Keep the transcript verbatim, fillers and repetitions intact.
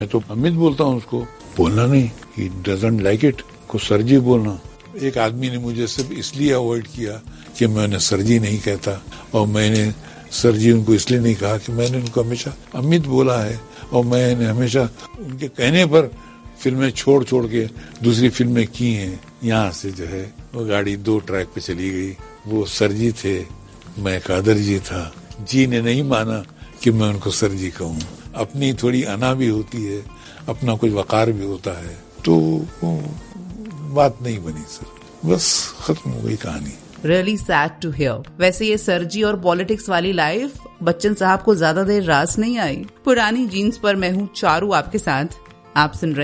मैं तो अमित बोलता हूँ उसको, बोलना नहीं, ही डजंट लाइक इट, को सर जी बोलना। एक आदमी ने मुझे सिर्फ इसलिए अवॉइड किया कि मैं उन्हें सर जी नहीं कहता, और मैंने सर जी उनको इसलिए नहीं कहा कि मैंने उनको हमेशा अमित बोला है, और मैंने हमेशा उनके कहने पर फिल्में छोड़ छोड़ के दूसरी फिल्में की हैं। यहाँ से जो है वो गाड़ी दो ट्रैक पे चली गई, वो सर जी थे, मैं कादर जी था। जी ने नहीं माना कि मैं उनको सर जी कहूँ। अपनी थोड़ी अना भी होती है, अपना कुछ वकार भी होता है, तो बात नहीं बनी सर, बस खत्म हो गई कहानी। Really sad to hear. वैसे ये सरजी और पॉलिटिक्स वाली लाइफ बच्चन साहब को ज्यादा देर रास नहीं आई। पुरानी जीन्स पर मैं हूँ चारू आपके साथ, आप सुन रहे